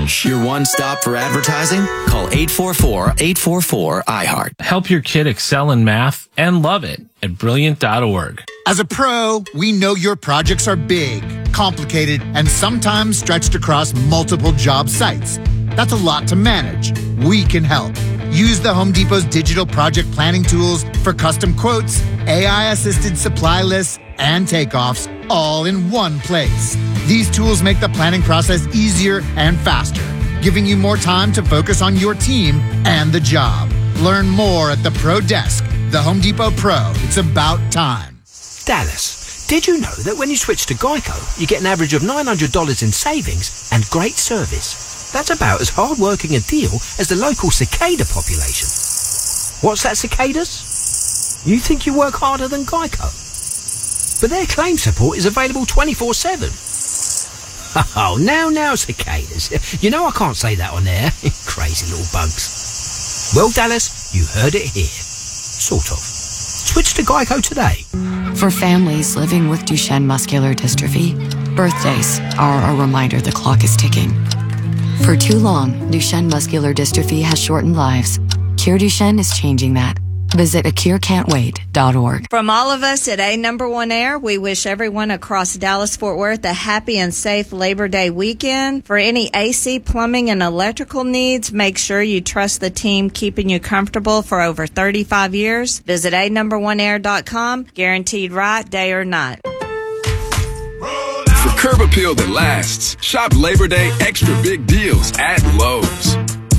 Orange, your one stop for advertising? Call 844-844-iHeart. Help your kid excel in math and love it at Brilliant.org. As a pro, we know your projects are big, complicated, and sometimes stretched across multiple job sites. That's a lot to manage. We can help. Use the Home Depot's digital project planning tools for custom quotes, AI-assisted supply lists, and takeoffs all in one place. These tools make the planning process easier and faster, giving you more time to focus on your team and the job. Learn more at the Pro Desk. The Home Depot Pro. It's about time. Dallas, did you know that when you switch to Geico, you get an average of $900 in savings and great service? That's about as hard-working a deal as the local cicada population. What's that, cicadas? You think you work harder than Geico? But their claim support is available 24/7. Oh, now, cicadas. You know I can't say that on air. Crazy little bugs. Well, Dallas, you heard it here. Sort of. Switch to Geico today. For families living with Duchenne muscular dystrophy, birthdays are a reminder the clock is ticking. For too long, Duchenne muscular dystrophy has shortened lives. Cure Duchenne is changing that. Visit acurecan'twait.org. From all of us at A1 Air, we wish everyone across Dallas-Fort Worth a happy and safe Labor Day weekend. For any AC, plumbing, and electrical needs, make sure you trust the team keeping you comfortable for over 35 years. Visit A1air.com. Guaranteed right, day or night. For curb appeal that lasts, shop Labor Day extra big deals at Lowe's.